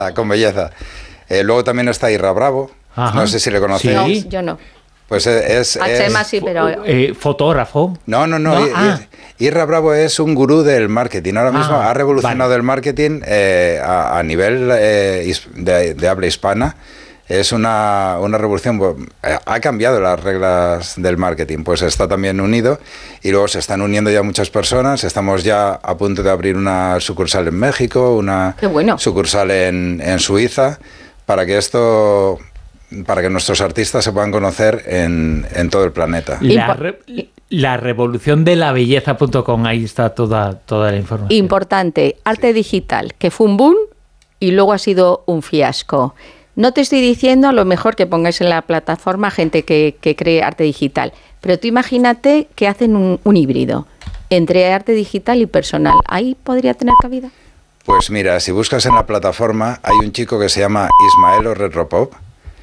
con belleza. Luego también está Irra Bravo. Ajá. No sé si le conocéis. No, yo no. Pues es Chema sí, pero... ¿Fotógrafo? No. Irra Bravo es un gurú del marketing. Ahora mismo ha revolucionado el marketing a nivel de habla hispana. Es una revolución. Ha cambiado las reglas del marketing. Pues está también unido. Y luego se están uniendo ya muchas personas. Estamos ya a punto de abrir una sucursal en México, una sucursal en Suiza, para que nuestros artistas se puedan conocer en todo el planeta. La revolución de la belleza.com, ahí está toda la información. Importante, arte digital, que fue un boom y luego ha sido un fiasco. No te estoy diciendo a lo mejor que pongáis en la plataforma gente que cree arte digital, pero tú imagínate que hacen un híbrido entre arte digital y personal. ¿Ahí podría tener cabida? Pues mira, si buscas en la plataforma, hay un chico que se llama Ismael Retropop,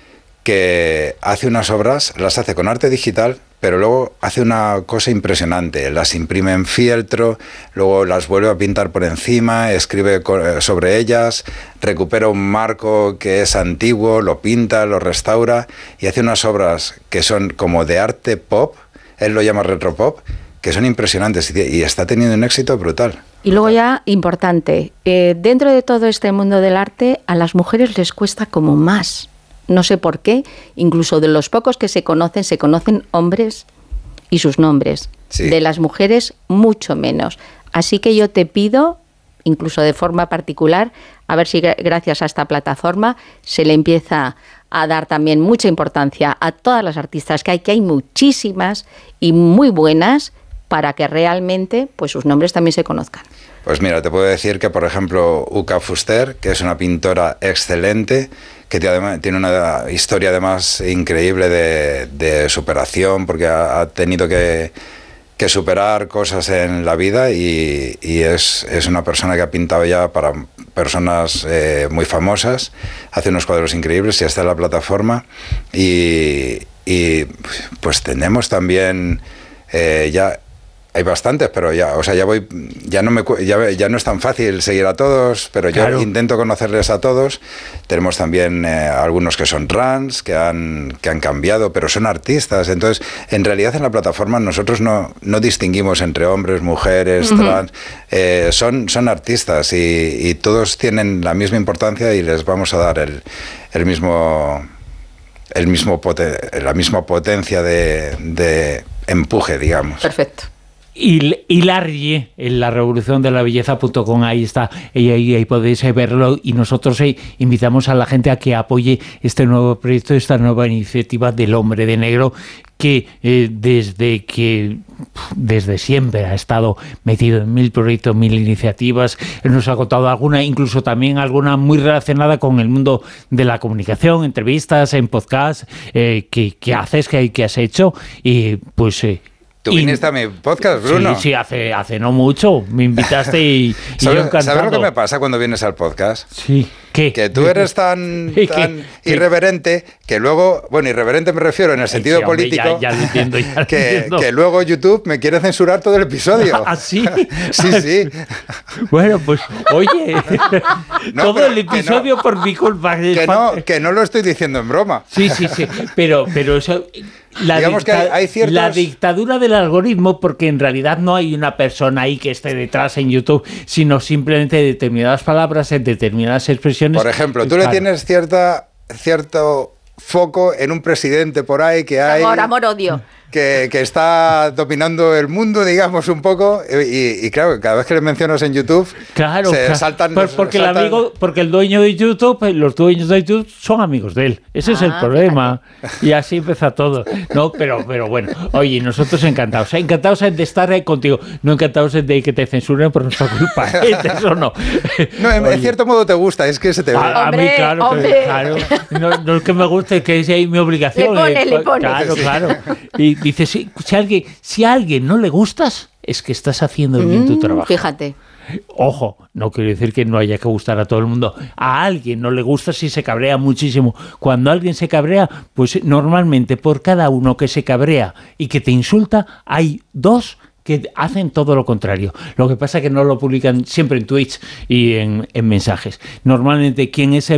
que hace unas obras, las hace con arte digital, pero luego hace una cosa impresionante. Las imprime en fieltro, luego las vuelve a pintar por encima, escribe sobre ellas, recupera un marco que es antiguo, lo pinta, lo restaura y hace unas obras que son como de arte pop, él lo llama retropop, que son impresionantes y está teniendo un éxito brutal. Y luego ya, importante, dentro de todo este mundo del arte, a las mujeres les cuesta como más. No sé por qué, incluso de los pocos que se conocen hombres y sus nombres. Sí. De las mujeres, mucho menos. Así que yo te pido, incluso de forma particular, a ver si gracias a esta plataforma se le empieza a dar también mucha importancia a todas las artistas que hay muchísimas y muy buenas, para que realmente pues sus nombres también se conozcan. Pues mira, te puedo decir que, por ejemplo, Uka Fuster, que es una pintora excelente, que tiene una historia además increíble de superación, porque ha tenido que superar cosas en la vida y es una persona que ha pintado ya para personas muy famosas, hace unos cuadros increíbles y está en la plataforma y pues tenemos también ya... Hay bastantes, pero ya no es tan fácil seguir a todos, pero claro, yo intento conocerles a todos. Tenemos también algunos que son trans, que han cambiado, pero son artistas. Entonces, en realidad en la plataforma nosotros no distinguimos entre hombres, mujeres, trans. Son artistas y todos tienen la misma importancia y les vamos a dar la misma potencia de empuje, digamos. Perfecto. Y Larry, en la revolución de la belleza.com, ahí está, y ahí podéis verlo, y nosotros invitamos a la gente a que apoye este nuevo proyecto, esta nueva iniciativa del Hombre de Negro, que desde siempre ha estado metido en 1000 proyectos, 1000 iniciativas. Él nos ha contado alguna, incluso también alguna muy relacionada con el mundo de la comunicación, entrevistas, en podcast, que has hecho, y pues... Tú viniste a mi podcast, Bruno. Sí, hace no mucho. Me invitaste y yo encantado. ¿Sabes lo que me pasa cuando vienes al podcast? Sí. ¿Qué? Que tú eres tan irreverente que luego... Bueno, irreverente me refiero en el sentido político. Ya lo entiendo, que luego YouTube me quiere censurar todo el episodio. ¿Ah, sí? Sí. Bueno, pues, oye, todo el episodio por mi culpa. Que no lo estoy diciendo en broma. Sí. Pero eso... Digamos que hay ciertos... La dictadura del algoritmo, porque en realidad no hay una persona ahí que esté detrás en YouTube, sino simplemente determinadas palabras, en determinadas expresiones. Por ejemplo, tú le tienes cierto foco en un presidente por ahí que hay... Amor, odio. Que está dominando el mundo, digamos, un poco, y claro, cada vez que le mencionas en YouTube, saltan... Porque el dueño de YouTube, los dueños de YouTube son amigos de él. Ese es el problema. Fíjate. Y así empieza todo. No, pero bueno, oye, nosotros encantados de estar contigo, no encantados de que te censuren por nuestra culpa. Eso no. No, en cierto modo te gusta, es que se te ve. A mí, claro. No es que me guste, que es ahí mi obligación. Le pone. Claro. Y dice, si a alguien no le gustas, es que estás haciendo bien tu trabajo. Fíjate. Ojo, no quiero decir que no haya que gustar a todo el mundo. A alguien no le gusta si se cabrea muchísimo. Cuando alguien se cabrea, pues normalmente por cada uno que se cabrea y que te insulta, hay 2 que hacen todo lo contrario. Lo que pasa es que no lo publican siempre en tweets y en mensajes. Normalmente quien es